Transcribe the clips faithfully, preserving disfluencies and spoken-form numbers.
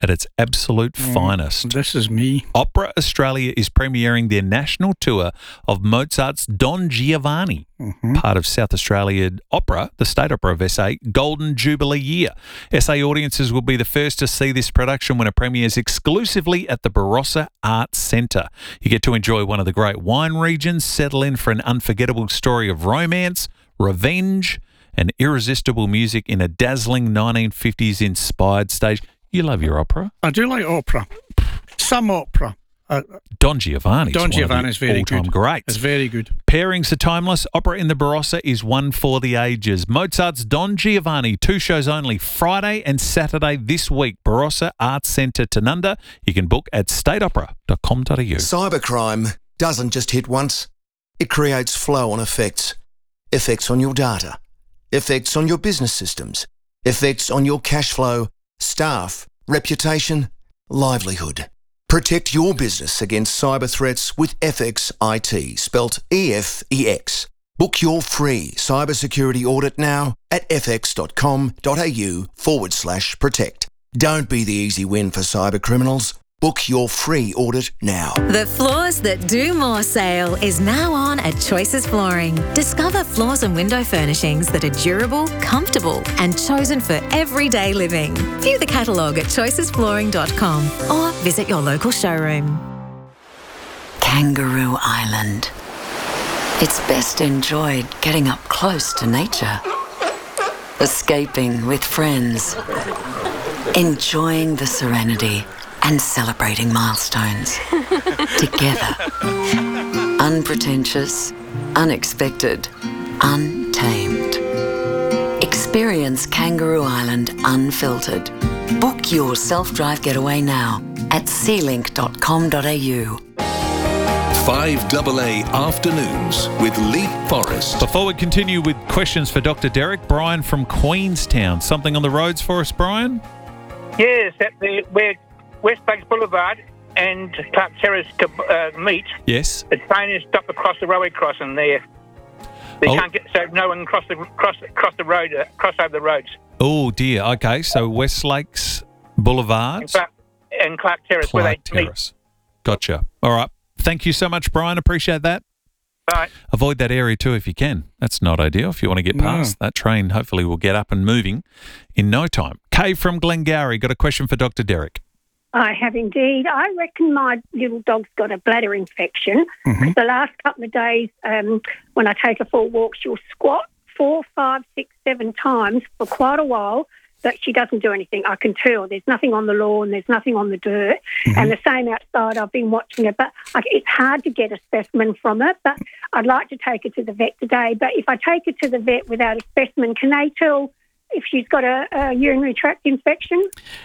at its absolute mm, finest. This is me. Opera Australia is premiering their national tour of Mozart's Don Giovanni, mm-hmm. part of South Australia Opera, the State Opera of S A, Golden Jubilee year. S A audiences will be the first to see this production when it premieres exclusively at the Barossa Arts Centre. You get to enjoy one of the great wine regions, settle in for an unforgettable story of romance, revenge, and irresistible music in a dazzling nineteen fifties inspired stage. You love your opera. I do like opera. Some opera. Uh, Don Giovanni. Don Giovanni is very all-time good. Great. It's very good. Pairings are timeless. Opera in the Barossa is one for the ages. Mozart's Don Giovanni, two shows only, Friday and Saturday this week. Barossa Arts Centre, Tanunda. You can book at state opera dot com dot a u. Cybercrime doesn't just hit once. It creates flow-on effects. Effects on your data. Effects on your business systems. Effects on your cash flow, staff, reputation, livelihood. Protect your business against cyber threats with F X I T, spelt E F E X. Book your free cybersecurity audit now at fx.com.au forward slash protect. Don't be the easy win for cyber criminals. Book your free audit now. The Floors That Do More sale is now on at Choices Flooring. Discover floors and window furnishings that are durable, comfortable, and chosen for everyday living. View the catalogue at choices flooring dot com or visit your local showroom. Kangaroo Island. It's best enjoyed getting up close to nature. Escaping with friends. Enjoying the serenity and celebrating milestones together. Unpretentious, unexpected, untamed. Experience Kangaroo Island unfiltered. Book your self-drive getaway now at sea link dot com dot a u. five A A Afternoons with Lee Forrest. Before we continue with questions for Doctor Derek, Brian from Queenstown. Something on the roads for us, Brian? Yes, at the where West Banks Boulevard and Clark Terrace uh, meet. Yes. The train is stopped across the railway crossing there. They oh. can't get so no one can cross the cross cross the road uh, cross over the roads. Oh dear. Okay, so West Lakes Boulevard and Clark, and Clark Terrace Clark where they Terrace. meet. Gotcha. All right. Thank you so much, Brian. Appreciate that. Bye. Avoid that area too if you can. That's not ideal. If you want to get past no. that train, hopefully will get up and moving in no time. Kay from Glengarry, got a question for Doctor Derek. I have indeed. I reckon my little dog's got a bladder infection. Mm-hmm. The last couple of days, um, when I take her for walks, she'll squat four, five, six, seven times for quite a while, but she doesn't do anything. I can tell. There's nothing on the lawn. There's nothing on the dirt. Mm-hmm. And the same outside. I've been watching her, but I, it's hard to get a specimen from her. But I'd like to take her to the vet today. But if I take her to the vet without a specimen, can they tell if she's got a, a urinary tract infection?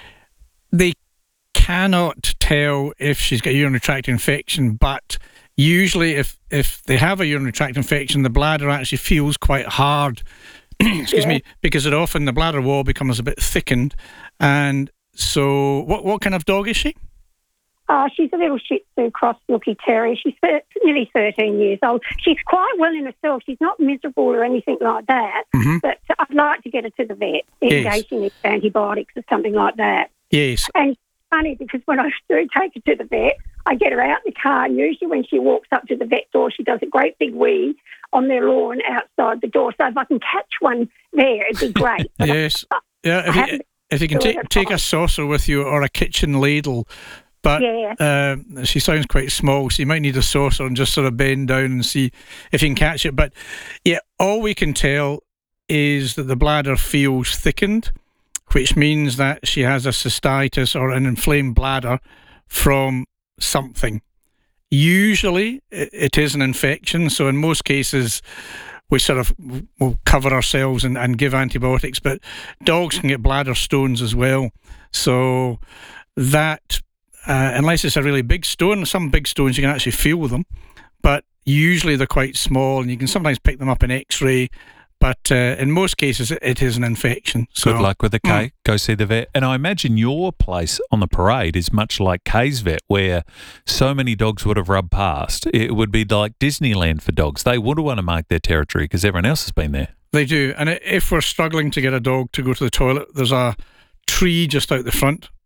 They cannot tell if she's got a urinary tract infection, but usually if, if they have a urinary tract infection, the bladder actually feels quite hard, excuse yeah. me, because it often the bladder wall becomes a bit thickened. And so what what kind of dog is she? Oh, she's a little Shih Tzu cross Nookie Terrier. She's nearly thirteen years old. She's quite well in herself. She's not miserable or anything like that, mm-hmm. but I'd like to get her to the vet in yes. case she needs antibiotics or something like that. Yes. And funny because when I do take her to the vet, I get her out in the car, and usually when she walks up to the vet door, she does a great big wee on their lawn outside the door. So if I can catch one there, it'd be great. yes. I, yeah. If you, if you can take take a saucer with you or a kitchen ladle, but yeah. uh, she sounds quite small, so you might need a saucer and just sort of bend down and see if you can catch it. But yeah, all we can tell is that the bladder feels thickened, which means that she has a cystitis or an inflamed bladder from something. Usually it is an infection, so in most cases we sort of will cover ourselves and, and give antibiotics, but dogs can get bladder stones as well. So that, uh, unless it's a really big stone, some big stones you can actually feel them, but usually they're quite small and you can sometimes pick them up in x-ray. But uh, in most cases, it is an infection. So, good luck with the K. Mm. Go see the vet. And I imagine your place on the parade is much like Kay's vet, where so many dogs would have rubbed past. It would be like Disneyland for dogs. They would want to mark their territory because everyone else has been there. They do. And if we're struggling to get a dog to go to the toilet, there's a tree just out the front